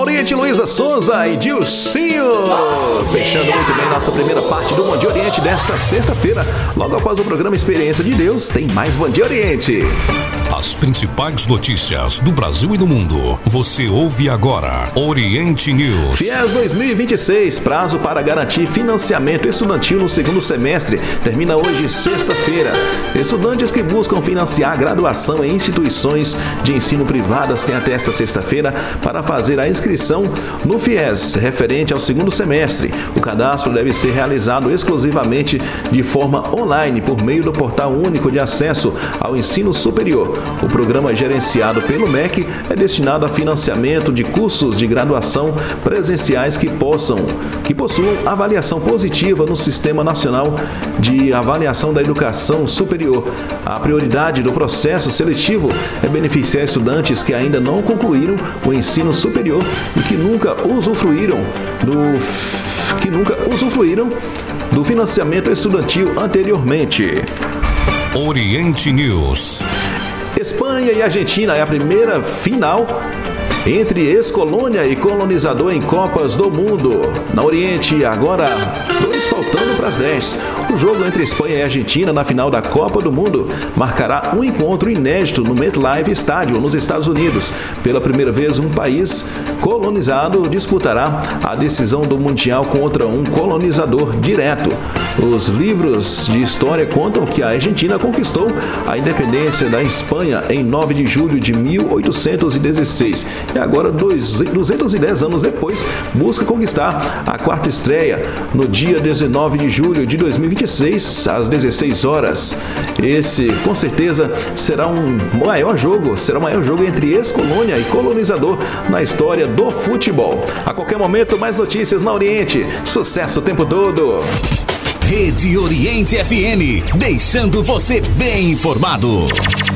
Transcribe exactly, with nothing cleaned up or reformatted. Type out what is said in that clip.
Oriente, Luísa Sonza e Dilcinho. Fechando muito bem nossa primeira parte do Bom Dia Oriente desta sexta-feira. Logo após o programa Experiência de Deus, tem mais Bom Dia Oriente. As principais notícias do Brasil e do mundo. Você ouve agora Oriente News. FIES dois mil e vinte e seis, prazo para garantir financiamento estudantil no segundo semestre, termina hoje, sexta-feira. Estudantes que buscam financiar graduação em instituições de ensino privadas têm até esta sexta-feira para fazer a inscrição no FIES, referente ao segundo semestre. O cadastro deve ser realizado exclusivamente de forma online, por meio do Portal Único de Acesso ao Ensino Superior. O programa gerenciado pelo M E C é destinado a financiamento de cursos de graduação presenciais que possam, que possuam avaliação positiva no Sistema Nacional de Avaliação da Educação Superior. A prioridade do processo seletivo é beneficiar estudantes que ainda não concluíram o ensino superior e que nunca usufruíram do, que nunca usufruíram do financiamento estudantil anteriormente. Oriente News. Espanha e Argentina é a primeira final entre ex-colônia e colonizador em Copas do Mundo. Na Oriente, agora, dois faltando para as dez. O jogo entre Espanha e Argentina na final da Copa do Mundo marcará um encontro inédito no MetLife Stadium, nos Estados Unidos. Pela primeira vez, um país colonizado disputará a decisão do Mundial contra um colonizador direto. Os livros de história contam que a Argentina conquistou a independência da Espanha em nove de julho de mil oitocentos e dezesseis e agora, duzentos e dez anos depois, busca conquistar a quarta estreia no dia dezenove de julho de dois mil e vinte e seis, às dezesseis horas. Esse, com certeza, será um maior jogo, será o maior jogo entre ex-colônia e colonizador na história do futebol. A qualquer momento, mais notícias na Oriente. Sucesso o tempo todo! Rede Oriente F M, deixando você bem informado.